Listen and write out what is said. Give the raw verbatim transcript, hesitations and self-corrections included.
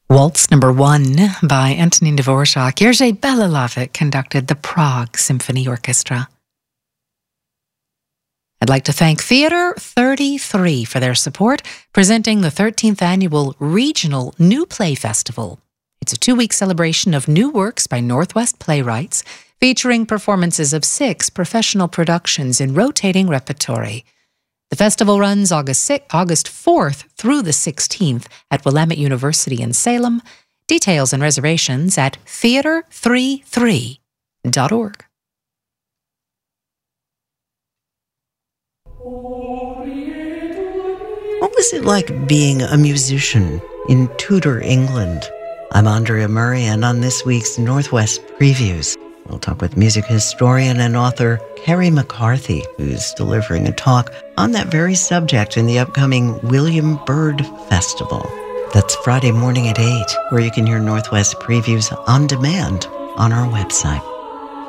Waltz number one by Antonin Dvorak. Jerzy Belalovich conducted the Prague Symphony Orchestra. I'd like to thank Theatre thirty-three for their support, presenting the thirteenth Annual Regional New Play Festival. It's a two-week celebration of new works by Northwest playwrights, featuring performances of six professional productions in rotating repertory. The festival runs August sixth, August fourth through the sixteenth at Willamette University in Salem. Details and reservations at theatre thirty-three dot org. What was it like being a musician in Tudor England? I'm Andrea Murray, and on this week's Northwest Previews, we'll talk with music historian and author Kerry McCarthy, who's delivering a talk on that very subject in the upcoming William Byrd Festival. That's Friday morning at eight, where you can hear Northwest Previews on demand on our website.